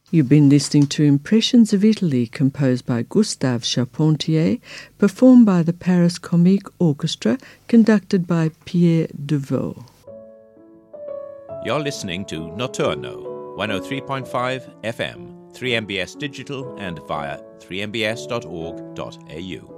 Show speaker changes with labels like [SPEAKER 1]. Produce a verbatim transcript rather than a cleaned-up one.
[SPEAKER 1] You've been listening to Impressions of Italy, composed by Gustave Charpentier, performed by the Paris Comique Orchestra, conducted by Pierre Deveau.
[SPEAKER 2] You're listening to Notturno, one oh three point five F M, three M B S digital and via three m b s dot org dot a u.